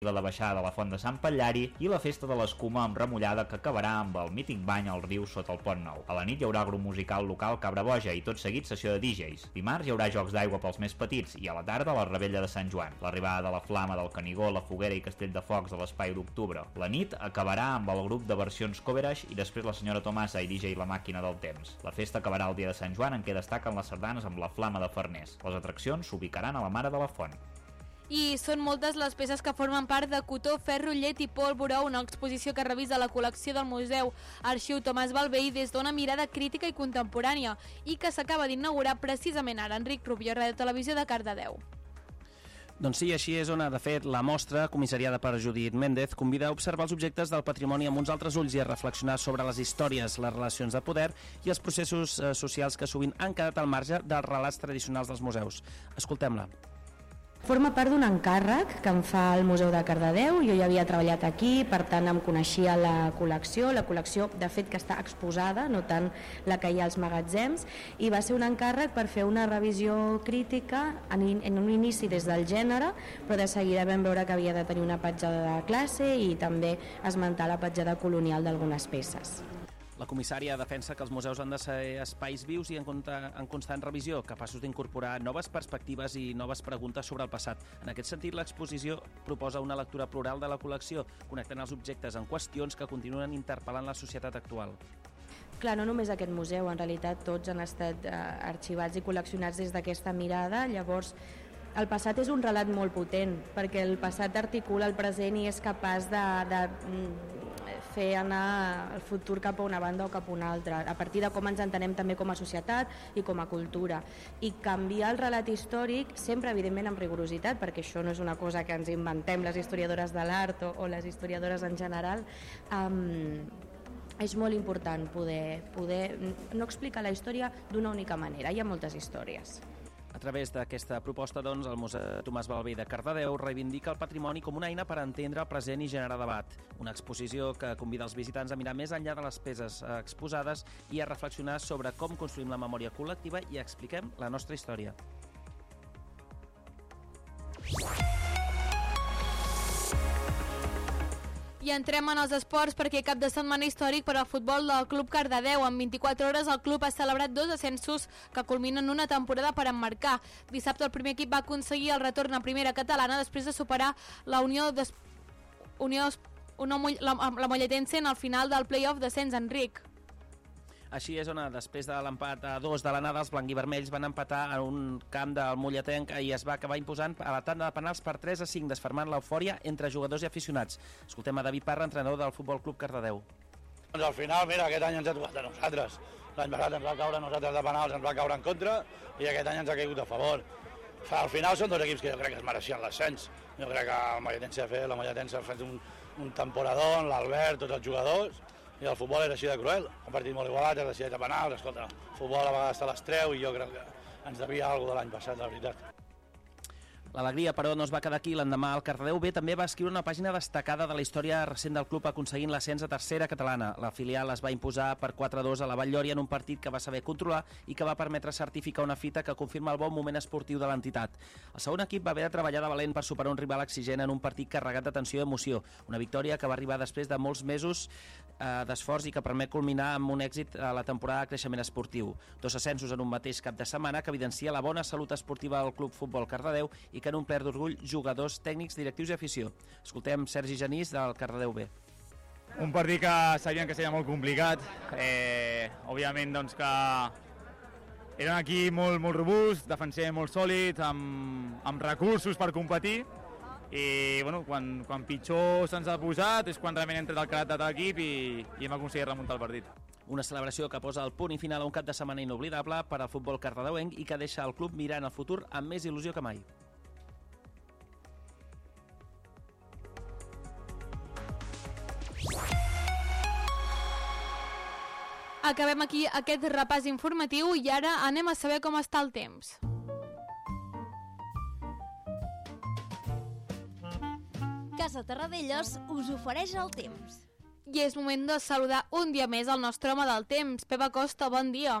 de baixada de la Font de Sant Patllari i la festa de l'escuma amb remullada que acabarà amb el mític bany al riu sota el Pont Nou. A la nit hi haurà grup musical local Cabra Boja i tot seguit sessió de DJs. Dimarts hi haurà jocs d'aigua pels més petits i a la tarda la rebella de Sant Joan, l'arribada de la flama del Canigó, la foguera i castell de focs de l'Espai d'Octubre. La nit acabarà amb el grup de versions Coverage i després la senyora Tomasa i DJ La Màquina del Temps. La festa acabarà el dia de Sant Joan en què destaquen les sardanes amb la flama de Farners. Les atraccions s'ubicaran a la Mare de la Font. I són moltes les peces que formen part de Cotó, Ferro, Llet i Pólvora, una exposició que revisa la col·lecció del Museu Arxiu Tomàs Balvei des d'una mirada crítica i contemporània i que s'acaba d'inaugurar precisament ara. Enric Rubió, Ràdio Televisió de Cardedeu. Doncs sí, així és on, de fet, la mostra, comissariada per Judit Méndez, convida a observar els objectes del patrimoni amb uns altres ulls i a reflexionar sobre les històries, les relacions de poder i els processos socials que sovint han quedat al marge dels relats tradicionals dels museus. Escoltem-la. Forma part d'un encàrrec que em fa el Museu de Cardedeu. Jo ja havia treballat aquí, per tant em coneixia la col·lecció de fet que està exposada, no tant la que hi ha als magatzems, i va ser un encàrrec per fer una revisió crítica en un inici des del gènere, però de seguida vam veure que havia de tenir una petjada de classe i també esmentar la petjada colonial d'algunes peces. La comissària defensa que els museus han de ser espais vius i en constant revisió, capaços d'incorporar noves perspectives i noves preguntes sobre el passat. En aquest sentit, l'exposició proposa una lectura plural de la col·lecció, connectant els objectes en qüestions que continuen interpel·lant la societat actual. Clar, no només aquest museu, en realitat tots han estat arxivats i col·leccionats des d'aquesta mirada. Llavors, el passat és un relat molt potent, perquè el passat articula el present i és capaç de fer anar el futur cap a una banda o cap a una altra, a partir de com ens entenem també com a societat i com a cultura. I canviar el relat històric, sempre evidentment amb rigorositat, perquè això no és una cosa que ens inventem les historiadores de l'art o les historiadores en general, és molt important poder no explicar la història d'una única manera, hi ha moltes històries. A través d'aquesta proposta, doncs, el Museu Tomàs Balvei de Cardedeu reivindica el patrimoni com una eina per entendre el present i generar debat. Una exposició que convida els visitants a mirar més enllà de les peces exposades i a reflexionar sobre com construïm la memòria col·lectiva i expliquem la nostra història. I entrem en els esports perquè cap de setmana històric per al futbol del Club Cardedeu. En 24 hores el club ha celebrat 2 ascensos que culminen una temporada per emmarcar. Dissabte el primer equip va aconseguir el retorn a primera catalana després de superar la la Molletense en el final del play-off d'ascens, Enric. Així és on, després de l'empat a 2 de l'anada, els blanquivermells van empatar en un camp del Molletenc i es va acabar imposant a la tanda de penals per 3-5, desfermant l'eufòria entre jugadors i aficionats. Escoltem a David Parra, entrenador del Futbol Club Cardedeu. Doncs al final, mira, aquest any ens ha tocat a nosaltres. L'any passat ens va caure a nosaltres de penals, ens va caure en contra, i aquest any ens ha caigut a favor. Al final són 2 equips que jo crec que es mereixien l'ascens. Jo crec que el Molletense ha fet un temporador, l'Albert, tots els jugadors, i el futbol era així de cruel, un partit molt igualat, és decidit a penals, escolta, el futbol a vegades te les treu i jo crec que ens devia alguna de l'any passat, la veritat. L'alegria, però, no es va quedar aquí. L'endemà el Cardedeu B també va escriure una pàgina destacada de la història recent del club aconseguint l'ascens a tercera catalana. La filial es va imposar per 4-2 a la Vall-lloria en un partit que va saber controlar i que va permetre certificar una fita que confirma el bon moment esportiu de l'entitat. El segon equip va haver de treballar de valent per superar un rival exigent en un partit carregat de tensió i emoció. Una victòria que va arribar després de molts mesos d'esforç i que permet culminar amb un èxit a la temporada de creixement esportiu. 2 ascensos en un mateix cap de setmana que evidencia la bona salut esportiva del Club Futbol Cardedeu i que han omplert d'orgull jugadors, tècnics, directius i afició. Escoltem Sergi Genís del Cardedeu B. Un partit que sabien que seria molt complicat. Òbviament doncs, que era un equip molt robust, defensiu molt sòlid, amb recursos per competir, i bueno, quan pitjor se'ns ha posat és quan realment ha entrat el caràcter de l'equip i hem aconseguit remuntar el partit. Una celebració que posa el punt i final a un cap de setmana inoblidable per al futbol cardedeuenc i que deixa el club mirant el futur amb més il·lusió que mai. Acabem aquí aquest repàs informatiu i ara anem a saber com està el temps. Casa Terradellos us ofereix el temps. I és moment de saludar un dia més el nostre home del temps, Pep Acosta, bon dia.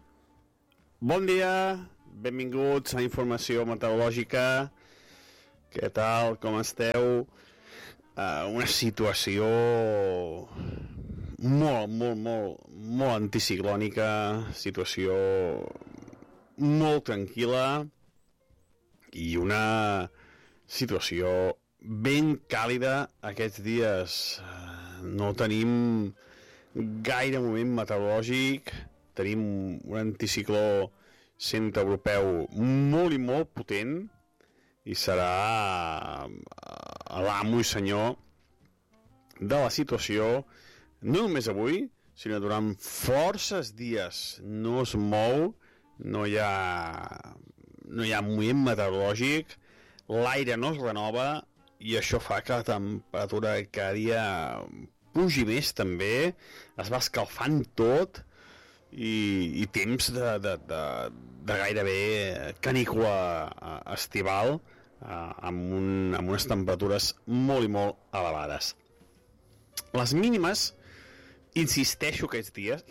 Bon dia, benvinguts a Informació Meteorològica. què tal, com esteu? Una situació molt anticiclònica, situació molt tranquil·la i una situació ben càlida aquests dies. No tenim gaire moment meteorològic, tenim un anticicló centreeuropeu molt i molt potent i serà l'amo i senyor de la situació, no només avui, sinó durant forces dies. No es mou, no hi ha moviment meteorològic, l'aire no es renova i això fa que la temperatura cada dia pugi més també, es va escalfant tot i temps de gairebé canícula estival amb unes temperatures molt i molt elevades. Les mínimes, insisteixo aquests dies,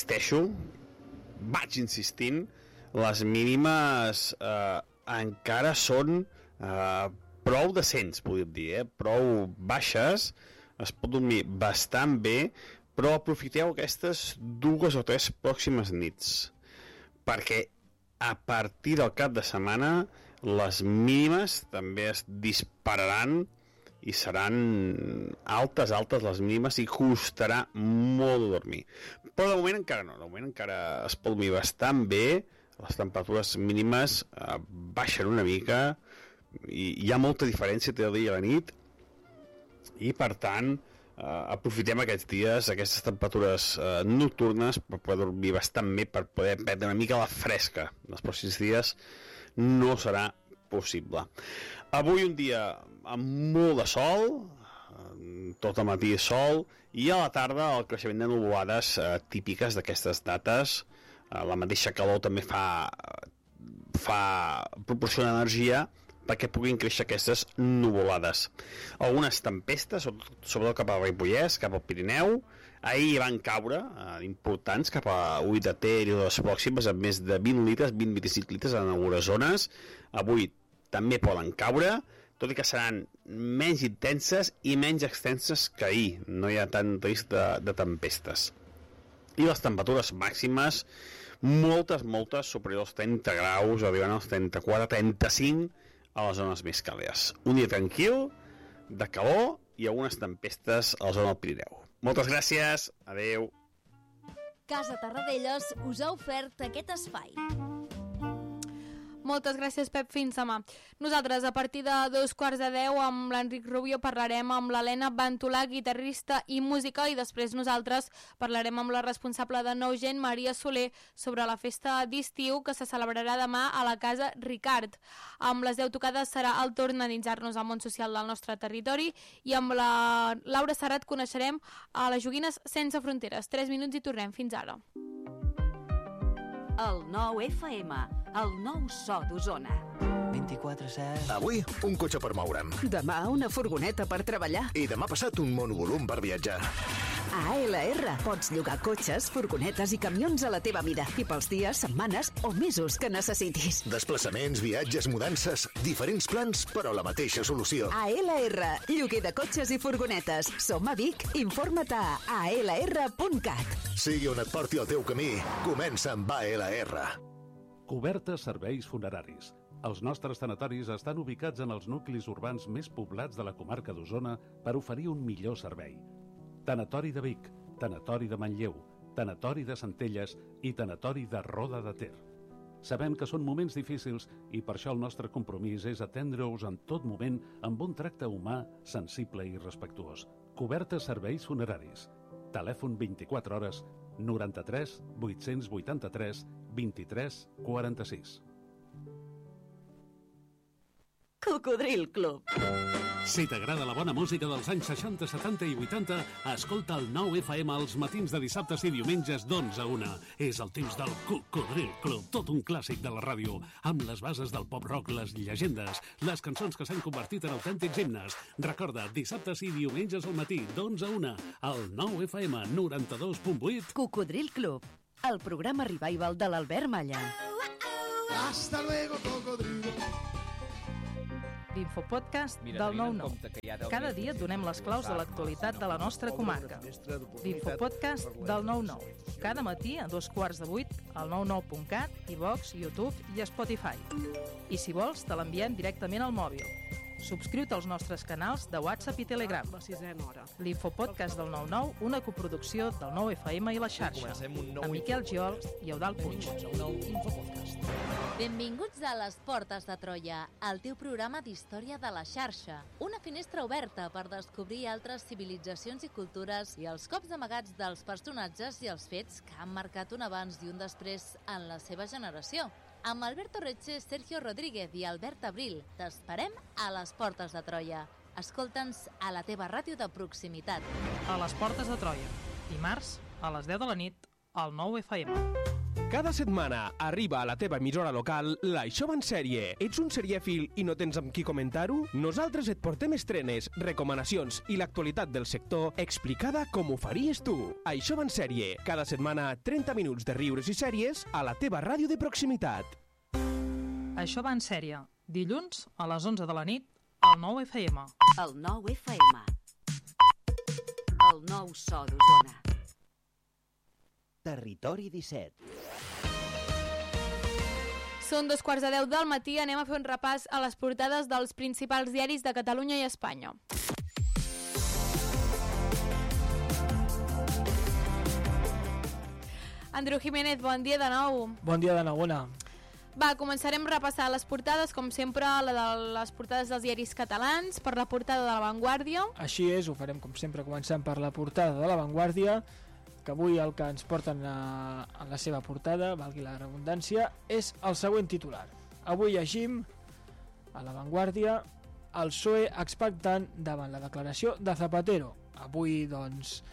vaig insistint, les mínimes encara són prou decents, podríem dir, prou baixes, es pot dormir bastant bé, però aprofiteu aquestes 2 o 3 pròximes nits, perquè a partir del cap de setmana les mínimes també es dispararan i seran altes les mínimes i costarà molt dormir. Però de moment encara no, de moment encara es pot dormir bastant bé, les temperatures mínimes baixen una mica i hi ha molta diferència entre el dia i la nit i per tant aprofitem aquests dies, aquestes temperatures nocturnes per poder dormir bastant bé, per poder prendre una mica la fresca. Els pròxims dies no serà possible. Avui un dia amb molt de sol, tot el matí sol, i a la tarda el creixement de nuvolades típiques d'aquestes dates. La mateixa calor també proporciona energia perquè puguin créixer aquestes nuvolades. Algunes tempestes, sobretot cap al Ripollès, cap al Pirineu. Ahir van caure importants cap a Ull de Ter i les pròximes amb més de 20 litres, 20-25 litres en algunes zones. Avui també poden caure, tot i que seran menys intenses i menys extenses que ahir. No hi ha tant risc de tempestes. I les temperatures màximes, moltes superiors als 30 graus, arribant als 34, 35 a les zones més càlides. Un dia tranquil, de calor i algunes tempestes a la zona del Pirineu. Moltes gràcies, adeu. Casa Tarradellas us ha ofert aquest espai. Moltes gràcies, Pep. Fins demà. Nosaltres, a partir de 9:45, amb l'Enric Rubio parlarem amb l'Helena Bantolà, guitarrista i música, i després nosaltres parlarem amb la responsable de Nou Gent, Maria Soler, sobre la festa d'estiu que se celebrarà demà a la Casa Ricard. Amb les 10 tocades serà el torn d'analitzar-nos al món social del nostre territori i amb la Laura Serrat coneixerem a les Joguines Sense Fronteres. 3 minuts i tornem. Fins ara. El 9 FM, el nou so d'Osona. 24/7. Avui, un cotxe per moure'm. Demà, una furgoneta per treballar. I demà passat, un monovolum per viatjar. A ALR pots llogar cotxes, furgonetes i camions a la teva mida i pels dies, setmanes o mesos que necessitis. Desplaçaments, viatges, mudances, diferents plans, però la mateixa solució. ALR, lloguer de cotxes i furgonetes. Som a Vic, informa't a alr.cat. Sigui on et porti el teu camí, comença amb ALR. Cobertes serveis funeraris. Els nostres tanatoris estan ubicats en els nuclis urbans més poblats de la comarca d'Osona per oferir un millor servei. Tanatori de Vic, Tanatori de Manlleu, Tanatori de Centelles i Tanatori de Roda de Ter. Sabem que són moments difícils i per això el nostre compromís és atendre-us en tot moment amb un tracte humà, sensible i respectuós. Cobertes serveis funeraris. Telèfon 24 hores 93 883 23 46. Cocodril Club. Si t'agrada la bona música dels anys 60, 70 i 80, escolta el 9 FM als matins de dissabtes i diumenges d'11 a 1. És el temps del Cocodril Club, tot un clàssic de la ràdio, amb les bases del pop-rock, les llegendes, les cançons que s'han convertit en autèntics himnes. Recorda, dissabtes i diumenges al matí, d'11 a 1, al 9 FM 92.8. Cocodril Club, el programa revival de l'Albert Malla. Hasta luego, cocodrilo. L'Infopodcast del 9-9. Cada dia donem les claus de l'actualitat de la nostra comarca. L'Infopodcast del 9-9. Cada matí a 7:15 al 99.cat, iVox, YouTube i Spotify. I si vols, te l'enviem directament al mòbil. Subscriu-te als nostres canals de WhatsApp i Telegram. L'Infopodcast del 9-9, una coproducció del 9FM i la xarxa. Amb Miquel Giol i Eudald Puig. Benvinguts a Les Portes de Troia, el teu programa d'història de la xarxa. Una finestra oberta per descobrir altres civilitzacions i cultures i els cops amagats dels personatges i els fets que han marcat un abans i un després en la seva generació. Amb Alberto Retxe, Sergio Rodríguez i Albert Abril, t'esperem a Les Portes de Troia. Escolta'ns a la teva ràdio de proximitat. A Les Portes de Troia, dimarts a les 10 de la nit al 9FM. Cada setmana arriba a la teva emissora local l'Això va en sèrie. Ets un serièfil i no tens amb qui comentar-ho? Nosaltres et portem estrenes, recomanacions i l'actualitat del sector explicada com ho faries tu. Això va en sèrie. Cada setmana 30 minuts de riures i sèries a la teva ràdio de proximitat. Això va en sèrie. Dilluns a les 11 de la nit al 9FM. El 9FM. El nou so d'Osona. Territori 17. Són 2:15 del matí, anem a fer un repàs a les portades dels principals diaris de Catalunya i Espanya. Andreu Jiménez, bon dia de nou. Bon dia de nou, Ona. Va, començarem a repassar les portades, com sempre, la de les portades dels diaris catalans, per la portada de La Vanguardia. Així és, ho farem com sempre, començant per la portada de La Vanguardia, que avui el que ens porten a la seva portada, valgui la redundància, és el següent titular. Avui llegim a La Vanguardia el PSOE expectant davant la declaració de Zapatero. Avui, doncs,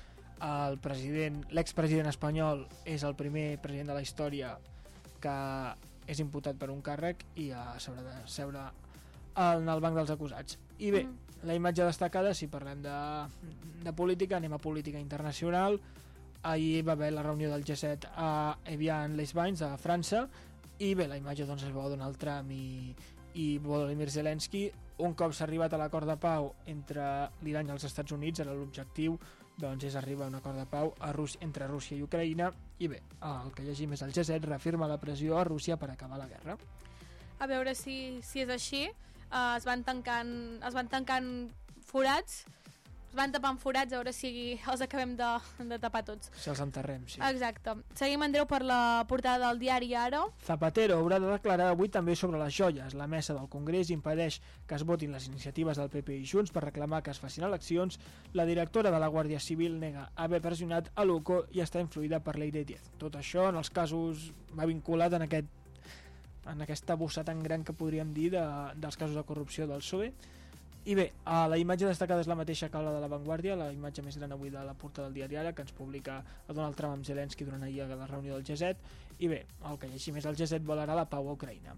l'expresident espanyol és el primer president de la història que és imputat per un càrrec i s'haurà de seure en el banc dels acusats. I bé, la imatge destacada, si parlem de política, anem a política internacional. Ahir va haver la reunió del G7 a Evian-les-Bains, a França, i bé, la imatge doncs, es veu a Donald Trump i Volodymyr Zelensky. Un cop s'ha arribat a l'acord de pau entre l'Iran i els Estats Units, ara l'objectiu doncs, és arribar a un acord de pau entre Rússia i Ucraïna, i bé, el que llegim és el G7 reafirma la pressió a Rússia per acabar la guerra. A veure si és així. Es van tancant forats, es van tapant forats, a veure si els acabem de tapar tots. Si els enterrem, sí. Exacte. Seguim, Andreu, per la portada del diari Ara. Zapatero haurà de declarar avui també sobre les joies. La mesa del Congrés impedeix que es votin les iniciatives del PP i Junts per reclamar que es facin eleccions. La directora de la Guàrdia Civil nega haver pressionat a l'UCO i està influïda per l'Eire 10. Tot això, en els casos, va vinculat en aquesta bossa tan gran que podríem dir dels casos de corrupció del PSOE. I bé, la imatge destacada és la mateixa que la de La Vanguardia, la imatge més gran avui de la portada del diari Ara, que ens publica a Donald Trump amb Zelensky durant ahir a la reunió del G7. I bé, el que llegim és el G7 volarà la pau a Ucraïna.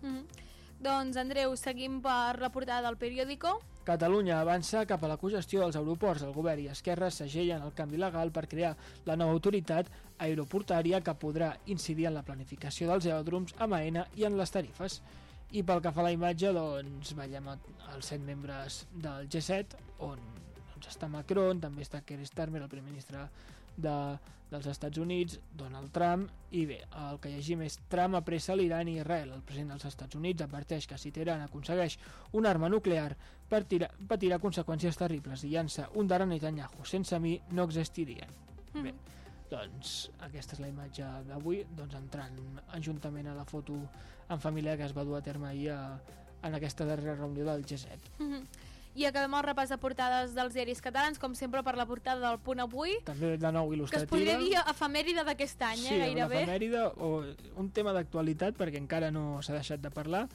Doncs, Andreu, seguim per la portada del periòdico. Catalunya avança cap a la cogestió dels aeroports. El govern i Esquerra segellen el canvi legal per crear la nova autoritat aeroportària que podrà incidir en la planificació dels aeròdroms amb AENA i en les tarifes. I pel que fa a la imatge, doncs, veiem els 7 membres del G7, on doncs, està Macron, també està Keir Starmer, el primer ministre dels Estats Units, Donald Trump, i bé, el que llegim és Trump apressa l'Iran i Israel. El president dels Estats Units adverteix que si Teheran aconsegueix una arma nuclear patirà conseqüències terribles i llança un dar a Netanyahu. Sense mi no existirien. Bé, doncs aquesta és la imatge d'avui, doncs entrant juntament a la foto en família que es va dur a terme ahir en aquesta darrera reunió del G7. I acabem el repàs de portades dels diaris catalans, com sempre per la portada del Punt Avui. També de nou il·lustrativa. Que es podria dir efemèride d'aquest any, sí, gairebé. Sí, una efemèride o un tema d'actualitat, perquè encara no s'ha deixat de parlar.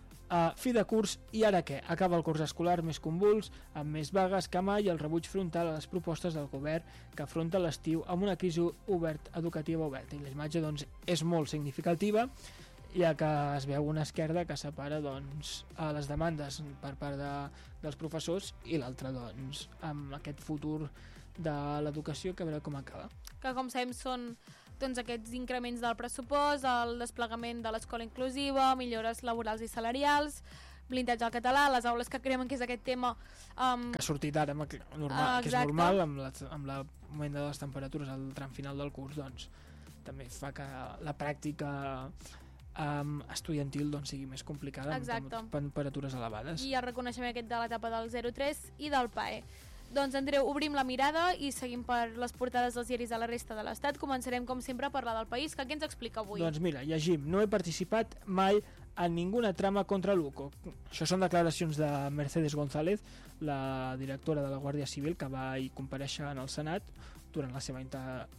Fi de curs, i ara què? Acaba el curs escolar més convuls, amb més vagues que mai, el rebuig frontal a les propostes del govern que afronta l'estiu amb una crisi educativa oberta. I la imatge doncs, és molt significativa, ja que es veu una esquerda que separa doncs, les demandes per part dels professors i l'altra doncs, amb aquest futur de l'educació, que a veure com acaba. Que com sabem són doncs, aquests increments del pressupost, el desplegament de l'escola inclusiva, millores laborals i salarials, blindatge al català, les aules que creuen que és aquest tema... que ha sortit ara, normal, que és normal, amb el moment de les temperatures al tram final del curs, doncs també fa que la pràctica estudiantil doncs, sigui més complicada amb temperatures elevades. I el reconeixement aquest de l'etapa del 03 i del PAE. Doncs, Andreu, obrim la mirada i seguim per les portades dels diaris de la resta de l'Estat. Començarem, com sempre, a parlar del País. Què ens explica avui? Doncs mira, llegim. No he participat mai en ninguna trama contra l'UCO. Això són declaracions de Mercedes González, la directora de la Guàrdia Civil, que va comparèixer en el Senat durant la seva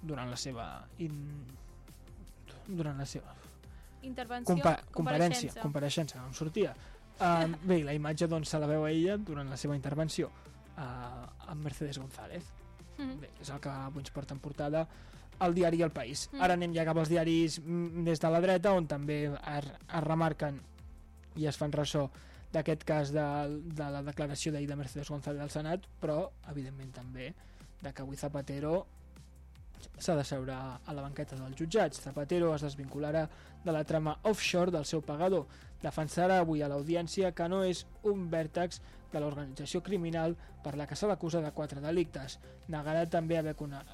compareixença, em sortia. Bé, la imatge doncs, se la veu a ella durant la seva intervenció, amb Mercedes González. Bé, és el que avui ens porta en portada el diari El País. Ara anem ja cap als diaris des de la dreta, on també es remarquen i es fan ressò d'aquest cas de la declaració d'ahir de Mercedes González al Senat, però evidentment també de que avui Zapatero s'ha de seure a la banqueta dels jutjats. Zapatero es desvincularà de la trama offshore del seu pagador. Defensarà avui a l'audiència que no és un vèrtex de l'organització criminal per la que se l'acusa de 4 delictes. Negarà també haver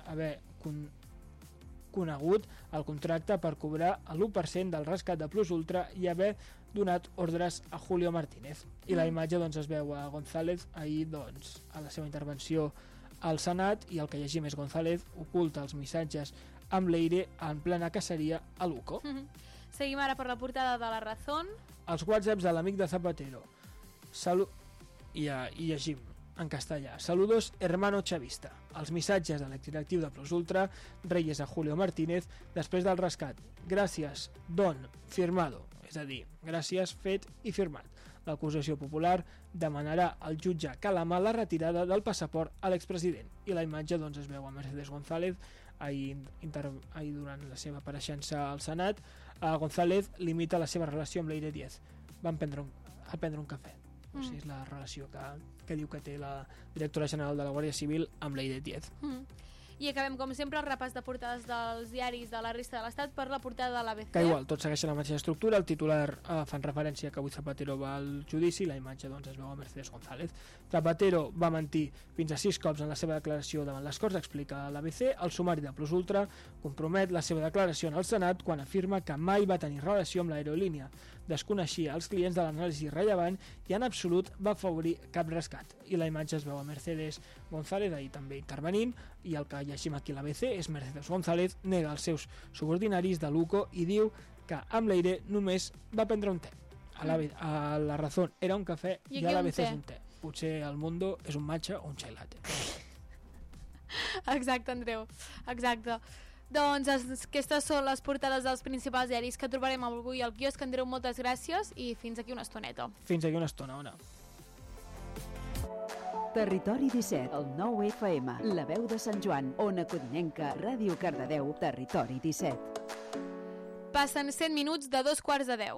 conegut el contracte per cobrar l'1% del rescat de Plus Ultra i haver donat ordres a Julio Martínez. I la imatge doncs, es veu a González ahir doncs, a la seva intervenció al Senat, i el que llegim és González oculta els missatges amb Leire en plena caceria a l'UCO. Seguim ara per la portada de La Razón. Els whatsapps de l'amic de Zapatero. I llegim en castellà. Saludos, hermano chavista. Els missatges de l'exdirectiu de Plus Ultra, Reyes a Julio Martínez, després del rescat. Gràcies, don, firmado. És a dir, gràcies, fet i firmat. L'acusació popular demanarà al jutge Calama la retirada del passaport a l'expresident. I la imatge doncs, es veu a Mercedes González ahir durant la seva apareixença al Senat. González limita la seva relació amb Leire Díez. Van prendre un cafè. O sigui, és la relació que diu que té la directora general de la Guàrdia Civil amb Leire Díez. I acabem, com sempre, el repàs de portades dels diaris de la resta de l'Estat per la portada de l'ABC. Que igual, tot segueix la mateixa estructura. El titular fan referència que avui Zapatero va al judici, la imatge doncs, es veu a Mercedes González. Zapatero va mentir fins a 6 cops en la seva declaració davant les Corts, explica l'ABC. El sumari de Plus Ultra compromet la seva declaració en el Senat quan afirma que mai va tenir relació amb l'aerolínia, desconeixia els clients de l'anàlisi rellevant i en absolut va afavorir cap rescat. I la imatge es veu a Mercedes González ahir també intervenint, i el que llegim aquí a l'ABC és Mercedes González nega els seus subordinaris de l'UCO i diu que amb Leire només va prendre un te. A la Razón era un cafè i a l'ABC és un te. Potser al Mundo és un matcha o un chai latte. Exacte, Andreu. Exacte. Doncs aquestes són les portades dels principals diaris que trobarem avui al quiosc. Andreu, moltes gràcies i fins aquí una estoneta. Fins aquí una estona, Ona. Territori 17, el 9 FM, la veu de Sant Joan, Ona Codinenca, Ràdio Cardedeu, Territori 17. Passen 100 minuts de 2:45.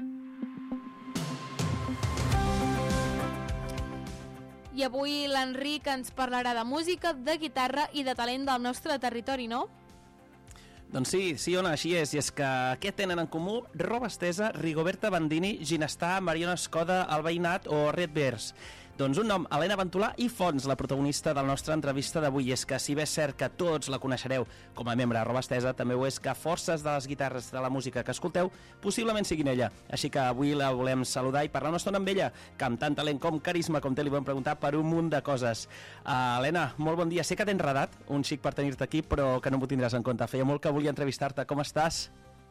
I avui l'Enric ens parlarà de música, de guitarra i de talent del nostre territori, no? Doncs sí, Ona, així és. I és que què tenen en comú Roba Estesa, Rigoberta Bandini, Ginestar, Mariona Escoda, El Veïnat o Red Bears? Doncs un nom, Helena Ventolà i Fons, la protagonista de la nostra entrevista d'avui. És que si bé és cert que tots la coneixereu com a membre de Roba Estesa, també ho és que forces de les guitarres de la música que escolteu possiblement siguin ella. Així que avui la volem saludar i parlar una estona amb ella, que amb tant talent com carisma com té li volem preguntar per un munt de coses. Helena, molt bon dia. Sé que t'he enredat un xic per tenir-te aquí, però que no m'ho tindràs en compte. Feia molt que volia entrevistar-te. Com estàs?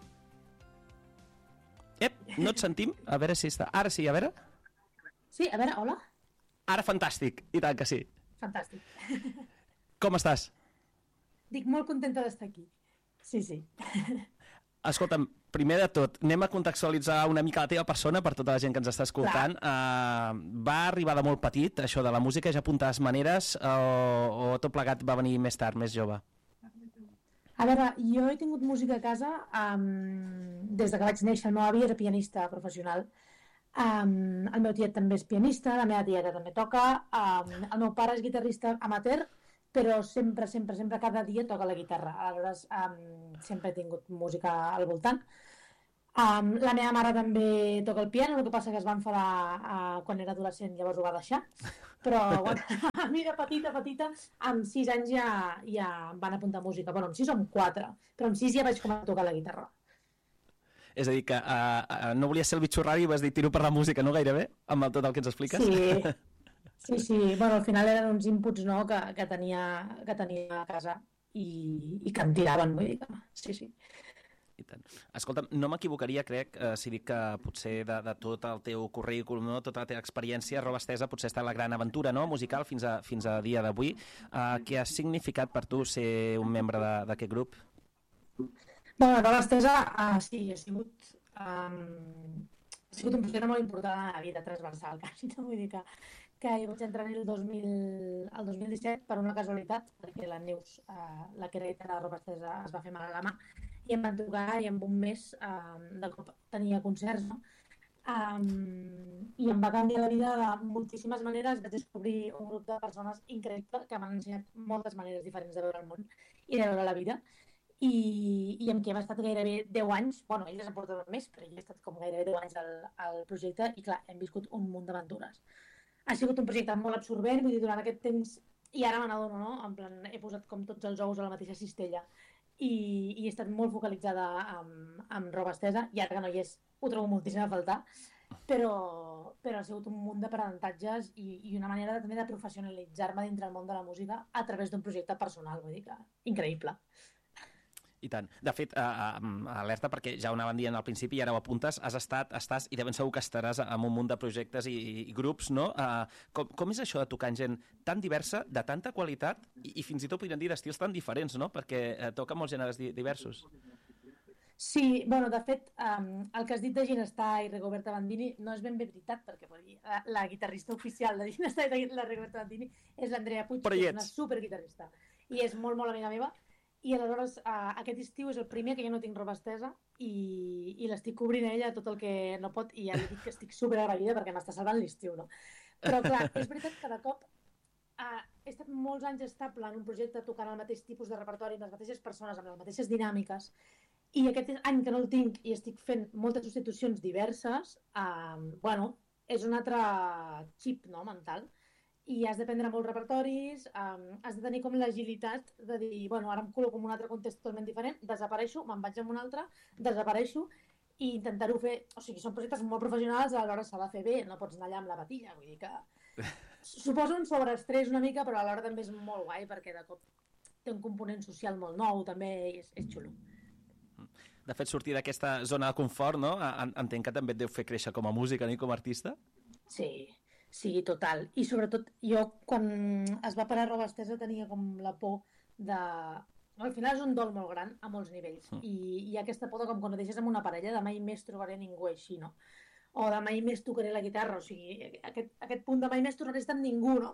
No et sentim? A veure si està... Ara sí, a veure. Sí, a veure, hola. Ara fantàstic, i tant que sí. Fantàstic. Com estàs? Dic, molt contenta d'estar aquí. Sí. Escolta'm, primer de tot, anem a contextualitzar una mica la teva persona per tota la gent que ens està escoltant. Va arribar de molt petit, això de la música, ja apuntaves maneres, o tot plegat va venir més tard, més jove? A veure, jo he tingut música a casa des que vaig néixer. El meu avi era pianista professional. El meu tiet també és pianista, la meva tieta també toca, el meu pare és guitarrista amateur, però sempre, cada dia toca la guitarra. Aleshores, sempre he tingut música al voltant. La meva mare també toca el piano, el que passa que es va enfadar quan era adolescent, llavors ho va deixar. Però a mi de petita, amb 6 anys ja em van apuntar a música. Bueno, amb 6 o amb 4, però amb 6 ja vaig començar a tocar la guitarra. És a dir, que no volies ser el bitxorrari i vas dir tiro per la música, no gairebé, amb tot el que ens expliques? Sí. Bueno, al final eren uns inputs, no?, que tenia a casa i que em tiraven, vull dir que sí. Escolta'm, no m'equivocaria, crec, si dic que potser de tot el teu currículum, no? Tota la teva experiència, Roba Estesa potser està en la gran aventura, no?, musical fins a dia d'avui. Què ha significat per tu ser un membre d'aquest grup? Bueno, Roba Estesa sí, ha sigut un projecte molt important a la vida transversal, quasi, no? Vull dir que jo vaig entrar el 2017 per una casualitat, perquè la Neus, la creadora de Roba Estesa, es va fer mal a la mà, i em van trucar i en un mes de cop tenia concerts, no? I em va canviar la vida de moltíssimes maneres. Vaig descobrir un grup de persones increïble que m'han ensenyat moltes maneres diferents de veure el món i de veure la vida, i amb qui hem estat gairebé 10 anys, bueno, ells han portat més, però jo he estat com gairebé 10 anys al projecte i clar, hem viscut un munt d'aventures. Ha sigut un projecte molt absorbent, vull dir, durant aquest temps, i ara me n'adono, no? En plan, he posat com tots els ous a la mateixa cistella i he estat molt focalitzada amb Roba Estesa, i ara que no hi és ho trobo moltíssim a faltar, però ha sigut un munt d'aprenentatges i una manera també de professionalitzar-me dintre el món de la música a través d'un projecte personal, vull dir que increïble. I tant. De fet, alerta, perquè ja ho anàvem dient al principi i ara ho apuntes, estàs i de ben segur que estaràs amb un munt de projectes i grups, no? Com és això de tocar amb gent tan diversa, de tanta qualitat i fins i tot podríem dir d'estils tan diferents, no? Perquè toca molts gèneres diversos. Sí, bueno, de fet, el que has dit de Ginestar i Rigoberta Bandini no és ben bé veritat, perquè la guitarrista oficial de Ginestar i la Rigoberta Bandini és l'Andrea Puig, que és una superguitarrista i és molt, molt amiga meva. I aleshores aquest estiu és el primer que jo no tinc Roba Estesa i l'estic cobrint a ella tot el que no pot, i ja li dic que estic superagraïda perquè m'està salvant l'estiu, no? Però clar, és veritat que de cop he estat molts anys estable en un projecte tocant el mateix tipus de repertori amb les mateixes persones, amb les mateixes dinàmiques, i aquest any que no el tinc i estic fent moltes substitucions diverses, bueno, és un altre xip, no?, mental. I has de prendre molts repertoris, has de tenir com l'agilitat de dir, bueno, ara em col·loco en un altre context totalment diferent, desapareixo, me'n vaig en un altre, desapareixo, i intentar-ho fer... O sigui, són projectes molt professionals, alhora s'ha de fer bé, no pots anar allà amb la patilla, vull dir que... Suposo un sobreestrès una mica, però alhora també és molt guai, perquè de cop té un component social molt nou, també és xulo. De fet, sortir d'aquesta zona de confort, no? Entenc que també et deu fer créixer com a música i com a artista? Sí, total. I sobretot jo, quan es va parar Roba Estesa, tenia com la por de... Al final és un dol molt gran a molts nivells. I hi ha aquesta por de com quan ho deixes amb una parella, de mai més trobaré ningú així, no? O de mai més tocaré la guitarra, o sigui, aquest punt de mai més tornaré a estar amb ningú, no?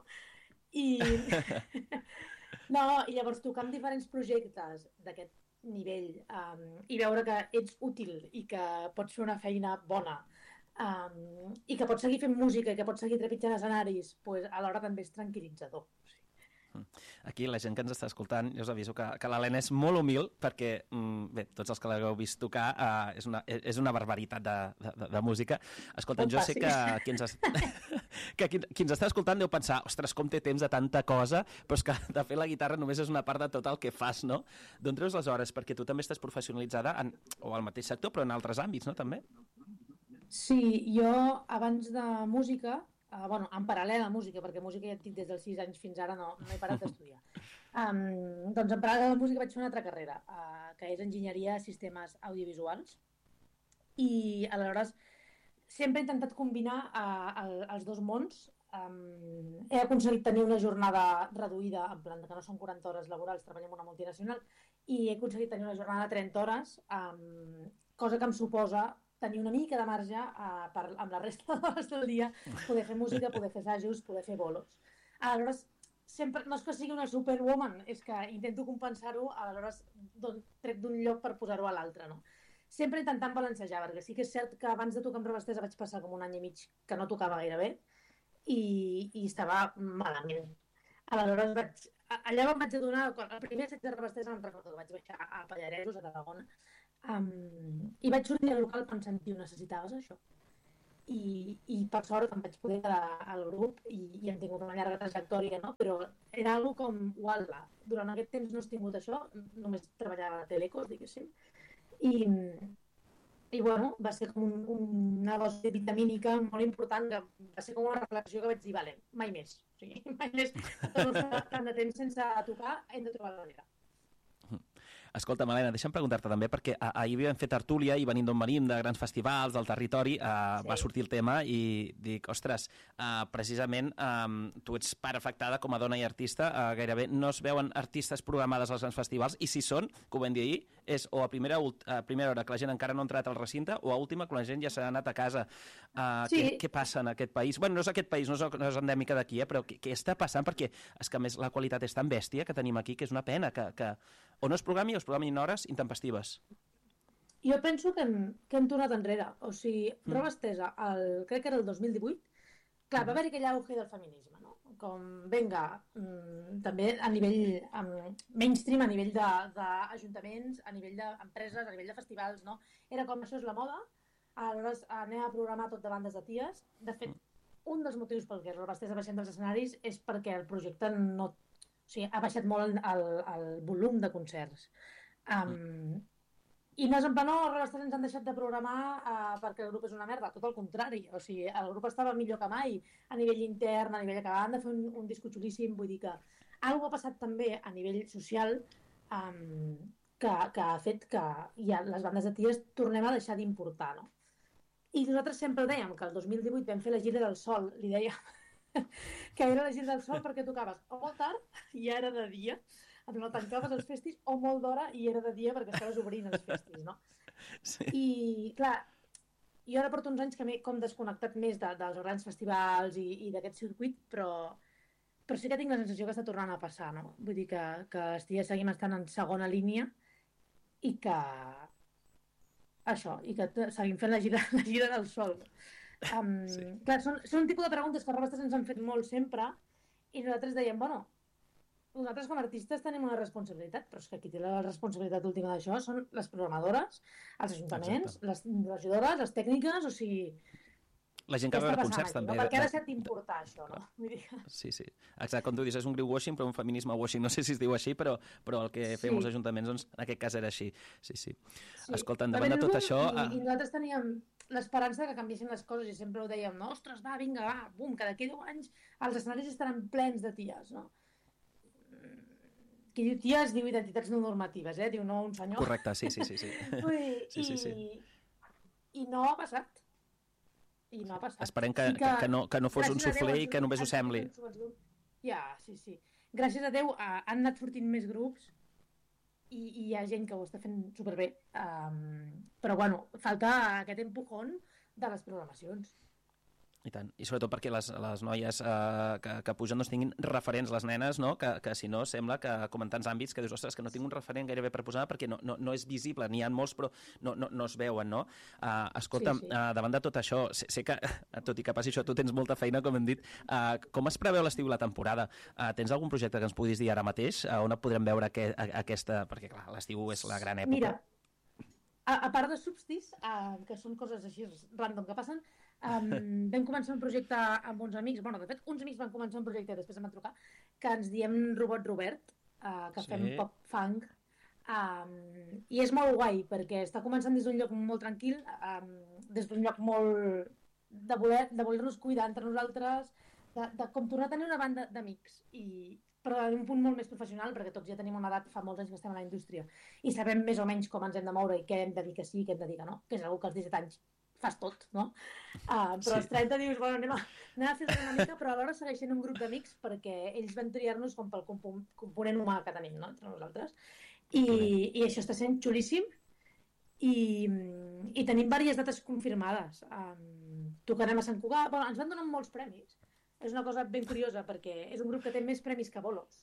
No, i llavors tocar amb diferents projectes d'aquest nivell i veure que ets útil i que pots fer una feina bona, i que pots seguir fent música i que pots seguir trepitjant escenaris, pues, alhora també és tranquil·litzador. Aquí la gent que ens està escoltant, jo us aviso que l'Helena és molt humil perquè, bé, tots els que l'hagueu vist tocar, és una barbaritat de música. Escolta, jo sé que qui ens està escoltant deu pensar, ostres, com té temps de tanta cosa, però és que de fer la guitarra només és una part de tot el que fas, no? D'on treus les hores? Perquè tu també estàs professionalitzada o al mateix sector, però en altres àmbits, no, també? Sí, jo abans de música, en paral·lel a música, perquè música ja et dic des dels 6 anys fins ara no he parat d'estudiar. Doncs en paral·lel a la música vaig fer una altra carrera, que és enginyeria de sistemes audiovisuals, i aleshores sempre he intentat combinar els dos mons. He aconseguit tenir una jornada reduïda, en plan que no són 40 hores laborals, treballant en una multinacional, i he aconseguit tenir una jornada de 30 hores, cosa que em suposa tenir una mica de marge amb la resta d'hores del dia, poder fer música, poder fer assajos, poder fer bolos. Aleshores, sempre, no és que sigui una superwoman, és que intento compensar-ho, aleshores trec d'un lloc per posar-ho a l'altre, no? Sempre intentant balancejar, perquè sí que és cert que abans de tocar amb Roba Estesa vaig passar com un any i mig que no tocava gaire bé i estava malament. Aleshores allà em vaig adonar, el primer assaig de Roba Estesa em recordo que vaig baixar a Pallaresos, a Tarragona, I vaig sortir al local pensant, tio, necessitaves això. I per sort em vaig poder quedar al grup i hem tingut una llarga trajectòria, no? Però era algo com, uala, durant aquest temps no has tingut això, només treballava a Telecos, diguéssim, i bueno, va ser com una dosi vitamínica molt important, que va ser com una reflexió que vaig dir, vale, mai més. O sigui, mai més, tant de temps sense tocar, hem de trobar la manera. Escolta, Malena, deixa'm preguntar-te també, perquè ahir havíem fet tertúlia i venint d'on venim, de grans festivals, del territori, va sortir el tema i dic, ostres, precisament tu ets part afectada com a dona i artista, gairebé no es veuen artistes programades als grans festivals, i si són, que ho vam dir ahir, és o a primera hora que la gent encara no ha entrat al recinte, o a última quan la gent ja s'ha anat a casa. Què passa en aquest país? Bueno, no és aquest país, no és endèmica d'aquí, però què està passant? Perquè és que a més la qualitat és tan bèstia que tenim aquí, que és una pena que o no es programi o es programin hores intempestives. Jo penso que hem tornat enrere. O sigui, prova estesa, crec que era el 2018, clar, va haver-hi aquell auge del feminisme, no? Com, vinga, també a nivell mainstream, a nivell d'ajuntaments, a nivell d'empreses, a nivell de festivals, no? Era com, això és la moda, aleshores anem a programar tot de bandes de ties. De fet, un dels motius pel que els Robasters ha baixat dels escenaris és perquè el projecte no... O sigui, ha baixat molt el volum de concerts. I no és en plan, no, els Robasters ens han deixat de programar perquè el grup és una merda. Tot el contrari. O sigui, el grup estava millor que mai a nivell intern, a nivell que acabaven de fer un disco xulíssim. Vull dir que alguna ha passat també a nivell social que ha fet que ja les bandes de ties tornem a deixar d'importar, no? I nosaltres sempre dèiem que el 2018 vam fer la gira del Sol, li dèiem que era la gira del Sol perquè tocaves o molt tard i ja era de dia, no tancaves els festis, o molt d'hora i era de dia perquè estaves obrint els festis, no? Sí. I, clar, jo ara porto uns anys que m'he com desconnectat més dels grans festivals i d'aquest circuit, però sí que tinc la sensació que està tornant a passar, no? Vull dir que els ties seguim estant en segona línia i que seguim fent la gira del Sol. Clar, són un tipus de preguntes que els Robasters ens han fet molt sempre i nosaltres dèiem, bueno, nosaltres com a artistes tenim una responsabilitat, però és que qui té la responsabilitat última d'això són les programadores, els ajuntaments, les regidores, les tècniques, o sigui... La gent que va veure concerts també. No? Perquè ha deixat d'importar això, no? Vull dir... Sí. Exacte, com tu dius, és un greenwashing, però un feminisme washing, no sé si es diu així, però el que fem els ajuntaments, doncs, en aquest cas era així. Sí. Escolta, endavant de tot això... I nosaltres teníem l'esperança que canviessin les coses i sempre ho dèiem, no? Ostres, va, vinga, va, bum, que d'aquí 10 anys els escenaris estaran plens de ties, no? Qui diu ties diu identitats no normatives, diu no un senyor. Correcte, sí. I no ha passat. Esperem que no fos un suflé i que només ho sembli. Ja, sí. Gràcies a Déu han anat sortint més grups i hi ha gent que ho està fent superbé. Però, bueno, falta aquest empujón de les programacions. I tant. I sobretot perquè les noies que pugen doncs tinguin referents, les nenes, no? Que si no sembla que, com en tants àmbits, que dius, ostres, que no tinc un referent gairebé per posar perquè no és visible, n'hi ha molts però no es veuen, no? Escolta'm, davant de tot això, sé que, tot i que passi això, tu tens molta feina, com hem dit. Com es preveu l'estiu i la temporada? Tens algun projecte que ens puguis dir ara mateix? On podrem veure aquesta... Perquè, clar, l'estiu és la gran època. Mira, a part de substis, que són coses així random que passen, vam començar un projecte amb uns amics, de fet uns amics van començar un projecte i després em van trucar, que ens diem Robot Robert, que fem pop funk, i és molt guai perquè està començant des d'un lloc molt tranquil, des d'un lloc molt de voler-nos cuidar entre nosaltres, de com tornar a tenir una banda d'amics, però d'un punt molt més professional, perquè tots ja tenim una edat, fa molts anys que estem a la indústria i sabem més o menys com ens hem de moure i què hem de dir que sí i què hem de dir que no, que és una que als 17 anys fas tot, no? Però als 30 dius, bueno, anem a fer una mica, però alhora segueix sent un grup d'amics perquè ells van triar-nos com pel component humà que tenim, no?, entre nosaltres. I això està sent xulíssim i tenim diverses dates confirmades. Tocarem a Sant Cugat, ens van donar molts premis. És una cosa ben curiosa perquè és un grup que té més premis que bolos.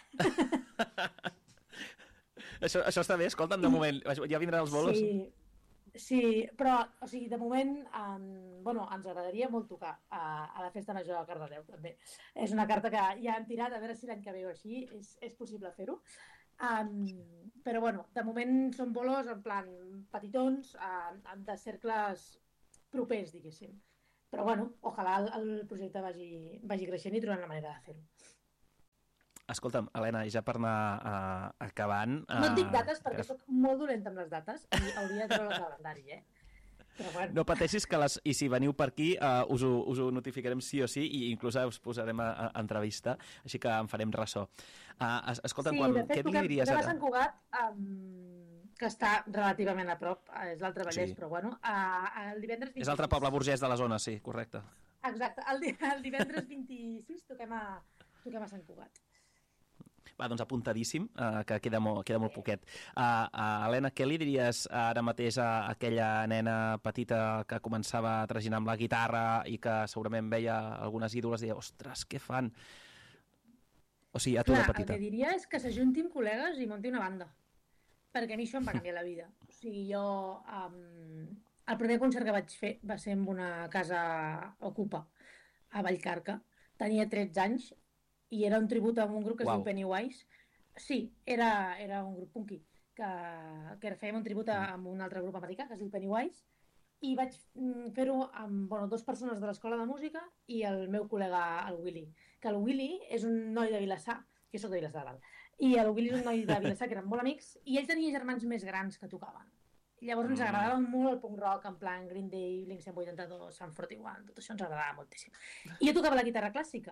Això està bé, escolta'm, de moment. Ja vindran els bolos? Sí, però, o sigui, de moment, ens agradaria molt tocar a la Festa Major de Cardedeu, també. És una carta que ja hem tirat, a veure si l'any que ve o així és possible fer-ho. Però bueno, de moment són bolos en plan petitons, de cercles propers, diguéssim. Però bueno, ojalà el projecte vagi creixent i trobant la manera de fer-ho. Escolta'm, Helena, i ja per anar acabant... No et dic dates perquè soc molt dolenta amb les dates i hauria de treure el calendari, Però bueno. No pateixis que i si veniu per aquí us ho notificarem sí o sí i inclús us posarem a entrevista, així que en farem ressò. Escolta'm, què li diries ara? Sí, de fet, Sant Cugat, que està relativament a prop, és l'altre Vallès, però bueno, el divendres 26... És l'altre poble burgès de la zona, sí, correcte. Exacte, el divendres 26 toquem a Sant Cugat. Va, doncs apuntadíssim, que queda molt poquet. Helena, què li diries ara mateix a aquella nena petita que començava a traginar amb la guitarra i que segurament veia algunes ídoles i deia, ostres, què fan? O sigui, a tu de petita. El que diria és que s'ajunti amb col·legues i munti una banda, perquè a mi això em va canviar la vida. O sigui, jo... el primer concert que vaig fer va ser en una casa Ocupa, a Vallcarca. Tenia 13 anys, i era un tribut a un grup que es diu Pennywise. Sí, era un grup punky, que fèiem un tribut a un altre grup americà, que es diu Pennywise, i vaig fer-ho amb 2 persones de l'escola de música i el meu col·lega, el Willy. Que el Willy és un noi de Vilassar, jo soc de Vilassar de Dalt, i el Willy és un noi de Vilassar que eren molt amics, i ell tenia germans més grans que tocaven. Llavors ens agradava molt el punk rock, en plan Green Day, Blink 182, Sum 41, tot això ens agradava moltíssim. I jo tocava la guitarra clàssica.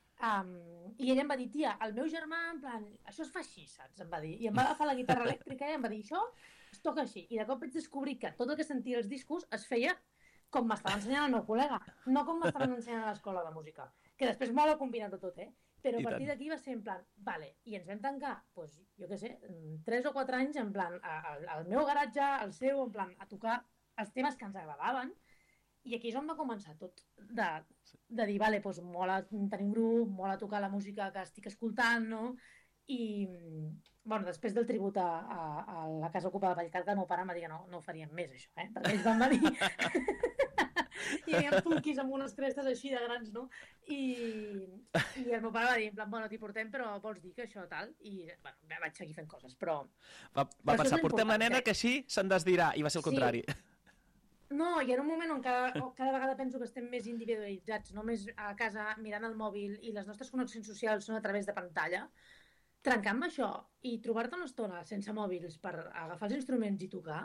I ell em va dir, tia, el meu germà, en plan, això es fa així, saps? Em va dir. I em va agafar la guitarra elèctrica i em va dir, això es toca així. I de cop vaig descobrir que tot el que sentia als discos es feia com m'estava ensenyant el meu col·lega, no com m'estaven ensenyant a l'escola de música. Que després mola combinar-ho tot, Però a partir d'aquí va ser en plan, vale, i ens vam tancar, doncs, jo què sé, 3 o 4 anys, en plan, al meu garatge, al seu, en plan, a tocar els temes que ens agradaven. I aquí és on va començar tot, de dir, vale, doncs mola tenir un grup, mola tocar la música que estic escoltant, no? I, bueno, després del tribut a la Casa Ocupa de Vallcarca, el meu pare em va dir que no ho faríem més, això, perquè ells van venir... I hi havia punquis amb unes crestes així de grans, no? I el meu pare va dir, en plan, bueno, t'hi portem, però vols dir que això tal? I, bueno, vaig seguir fent coses, però... Va pensar, portem la nena que així se'n desdirà, i va ser el contrari. No, i en un moment on cada vegada penso que estem més individualitzats, només a casa mirant el mòbil i les nostres connexions socials són a través de pantalla, trencar amb això i trobar-te una estona sense mòbils per agafar els instruments i tocar,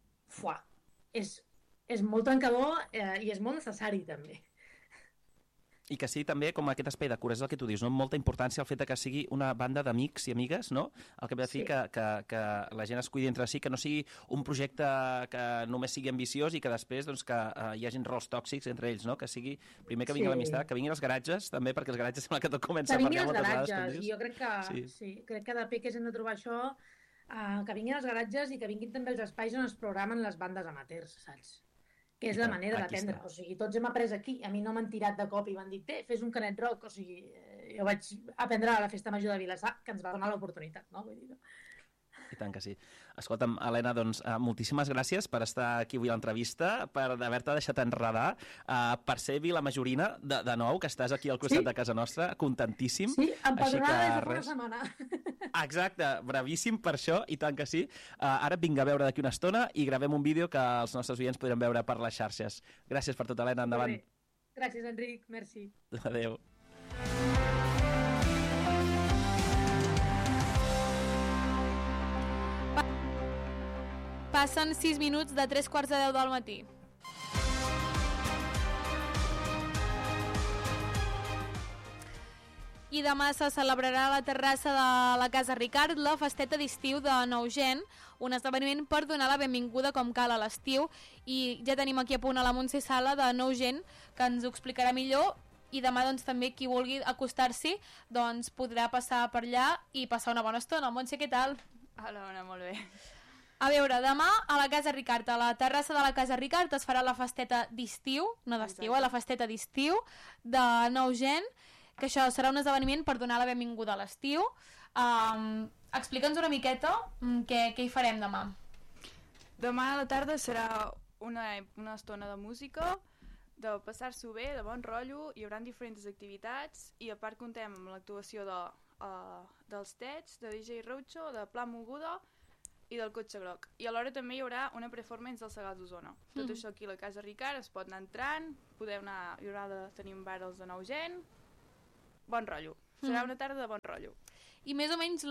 és molt trencador i és molt necessari també. I que sigui també com aquest espai de cura, és el que tu dius, no? Molta importància el fet que sigui una banda d'amics i amigues, no? El que ve a dir que la gent es cuidi entre si, que no sigui un projecte que només sigui ambiciós i que després doncs, que hi hagin rols tòxics entre ells, no? Que sigui, primer que vingui l'amistat, que vinguin els garatges, també, perquè els garatges sembla que tot comença a parlar moltes vegades. Que vinguin els garatges, jo crec que de peques hem de trobar això, que vinguin els garatges i que vinguin també els espais on es programen les bandes amateurs, saps? Que és la manera d'aprendre. O sigui, tots hem après aquí. A mi no m'han tirat de cop i m'han dit, fes un Canet Rock. O sigui, jo vaig aprendre a la Festa Major de Vilassar, que ens va donar l'oportunitat, no? Vull dir, I tant que sí. Escolta'm, Helena, doncs, moltíssimes gràcies per estar aquí avui a l'entrevista, per haver-te deixat enredar, per ser vilamajorina de nou, que estàs aquí al costat de casa nostra, contentíssim. Sí, empadronada des de fa una setmana. Exacte, bravíssim per això, i tant que sí. Ara et vinc a veure d'aquí una estona i gravem un vídeo que els nostres oients podran veure per les xarxes. Gràcies per tot, Helena, endavant. Gràcies, Enric, merci. Adéu. Passen 6 minuts de 3:15 del matí. I demà se celebrarà a la terrassa de la Casa Ricard la festeta d'estiu de Nou Gen, un esdeveniment per donar la benvinguda com cal a l'estiu. I ja tenim aquí a punt a la Montse Sala de Nou Gen, que ens ho explicarà millor. I demà doncs, també qui vulgui acostar-s'hi doncs, podrà passar per allà i passar una bona estona. Montse, què tal? Hola, molt bé. A veure, demà a la Casa Ricard, a la terrassa de la Casa Ricard, es farà la festeta d'estiu, no d'estiu, la festeta d'estiu de Nou Gen, que això serà un esdeveniment per donar la benvinguda a l'estiu. Explica'ns una miqueta què hi farem demà. Demà a la tarda serà una estona de música, de passar-s'ho bé, de bon rotllo, hi haurà diferents activitats i a part contem amb l'actuació de dels Tets, de DJ Roucho, de Pla Moguda i del Cotxe Groc. I alhora també hi haurà una performance del Segal d'Osona. Tot això aquí a la Casa Ricard es pot anar entrant, podeu anar, hi haurà de tenir bars de nou gent, bon rotllo. Serà una tarda de bon rotllo. I més o menys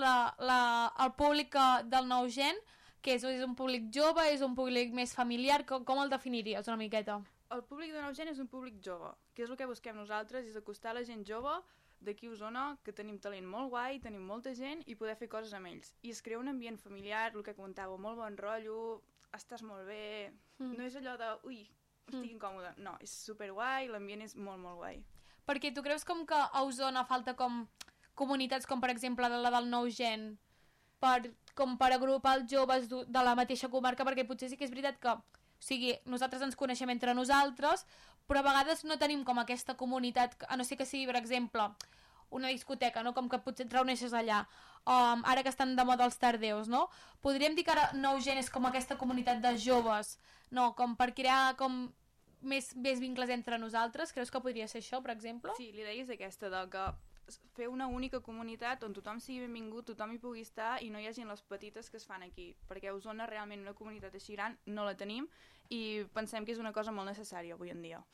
el públic del nou gent, que és un públic jove, és un públic més familiar, com el definiries una miqueta? El públic de nou gent és un públic jove, que és el que busquem nosaltres, és acostar la gent jove d'aquí a Osona, que tenim talent molt guai, tenim molta gent i poder fer coses amb ells. I es crea un ambient familiar, el que comentàveu, molt bon rotllo, estàs molt bé, no és allò de, ui, estic incòmode, no, és superguai, l'ambient és molt, molt guai. Perquè tu creus com que a Osona falta com comunitats com per exemple la del nou gent, com per agrupar els joves de la mateixa comarca, perquè potser sí que és veritat que, o sigui, nosaltres ens coneixem entre nosaltres, però a vegades no tenim com aquesta comunitat, a no ser que sigui, per exemple, una discoteca, no? Com que potser et reuneixes allà, ara que estan de moda els tardeus, no? Podríem dir que ara nou gent és com aquesta comunitat de joves, no? Com per crear com més vincles entre nosaltres. Creus que podria ser això, per exemple? Sí, l'idea és aquesta, de que fer una única comunitat on tothom sigui benvingut, tothom hi pugui estar i no hi hagi les petites que es fan aquí, perquè a Osona realment una comunitat així gran no la tenim i pensem que és una cosa molt necessària avui en dia.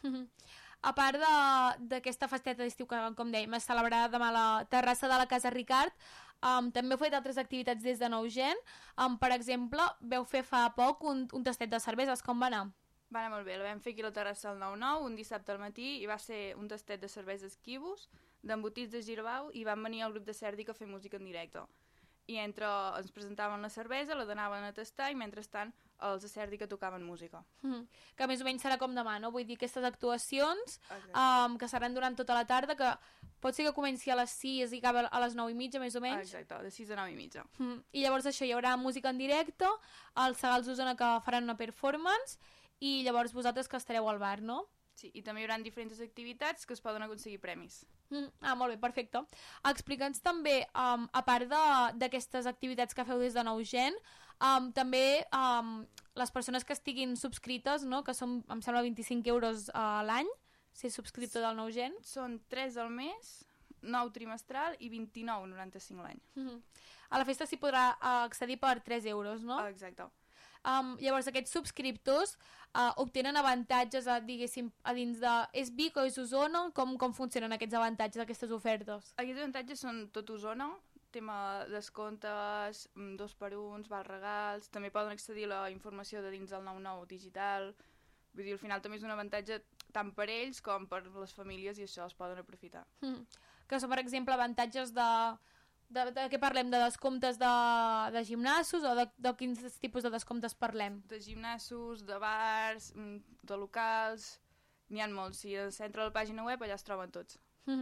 A part d'aquesta festeta d'estiu que, com dèiem, es celebrarà demà a la terrassa de la Casa Ricard, també heu fet altres activitats des de Nou Gent. Per exemple, veu fer fa poc un tastet de cerveses. Com va anar? Va anar molt bé, la vam fer aquí a la terrassa del 9-9 un dissabte al matí i va ser un tastet de cerveses Quibus, d'embotits de Girbau, i van venir el grup de Sèrdica a fer música en directe. I entre ens presentaven la cervesa, la donaven a tastar i mentrestant els de Sèrdica tocaven música. Que més o menys serà com demà, no? Vull dir, aquestes actuacions que seran durant tota la tarda, que pot ser que comenci a les 6 i acabi a les 9:30, més o menys. Exacte, de 6 a 9:30. I llavors això, hi haurà música en directe, els Segals d'Osona que faran una performance, i llavors vosaltres que estareu al bar, no? Sí, i també hi haurà diferents activitats que es poden aconseguir premis. Molt bé, perfecte. Explica'ns també, a part d'aquestes activitats que feu des de Nou Gent, també les persones que estiguin subscrites, no? Que són, em sembla, 25 euros a l'any, ser subscriptor del Nou Gent. Són 3 al mes, 9 trimestral i 29,95 l'any. A la festa s'hi podrà accedir per 3 euros, no? Exacte. Llavors aquests subscriptors obtenen avantatges diguéssim a dins de... És Vic o és Osona? Com funcionen aquests avantatges, aquestes ofertes? Aquests avantatges són tot Osona, tema descomptes, 2x1, val regals, també poden accedir a la informació de dins del 9-9 digital, vull dir, al final també és un avantatge tant per ells com per les famílies i això es poden aprofitar. Que són, per exemple, avantatges de què parlem? De descomptes de gimnasos o de quins tipus de descomptes parlem? De gimnasos, de bars, de locals, n'hi ha molts. Si s'entra a la pàgina web allà es troben tots.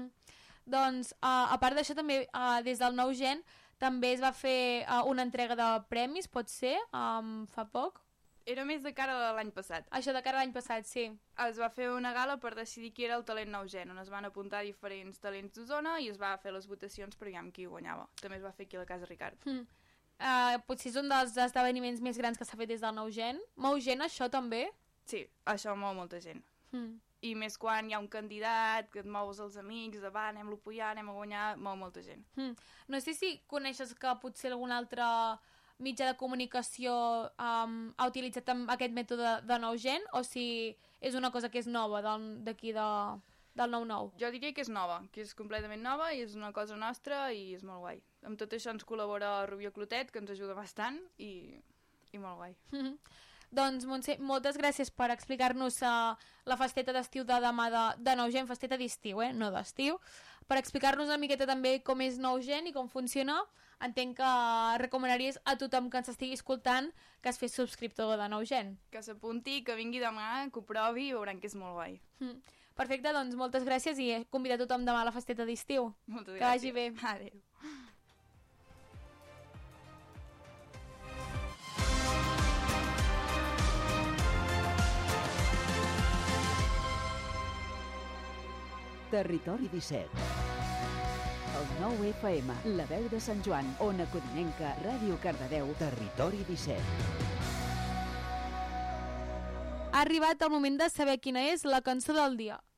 Doncs, a part d'això també, des del Nou Gent també es va fer una entrega de premis, pot ser, fa poc? Era més de cara a l'any passat. Això de cara a l'any passat, sí. Es va fer una gala per decidir qui era el talent Nou Gent, on es van apuntar diferents talents d'Osona i es va fer les votacions per veure qui guanyava. També es va fer aquí a la Casa Ricard. Potser és un dels esdeveniments més grans que s'ha fet des del Nou Gent. Mou gent això també? Sí, això mou molta gent. I més quan hi ha un candidat, que et mous els amics, va, anem-lo a apoyar, anem a guanyar, mou molta gent. No sé si coneixes que potser algun altre mitjà de comunicació ha utilitzat aquest mètode de Nou Gent, o si és una cosa que és nova d'aquí del 9-9? Jo diria que és nova, que és completament nova i és una cosa nostra i és molt guai. Amb tot això ens col·labora Rubió Clotet, que ens ajuda bastant i molt guai. Doncs, Montse, moltes gràcies per explicar-nos la festeta d'estiu de demà de Nou Gent, festeta d'estiu, no d'estiu, per explicar-nos una miqueta també com és Nou Gent i com funciona. Entenc que recomanaries a tothom que ens estigui escoltant que es fes subscriptor de Nou Gent. Que s'apunti, que vingui demà, que ho provi i veuran que és molt guai. Perfecte, doncs moltes gràcies i convida tothom demà a la festeta d'estiu. Moltes gràcies. Que vagi bé. Adéu. Territori 17. El 9 FM, la veu de Sant Joan, Ona Codinenca, Ràdio Cardedeu, Territori 17. Ha arribat el moment de saber quina és la cançó del dia.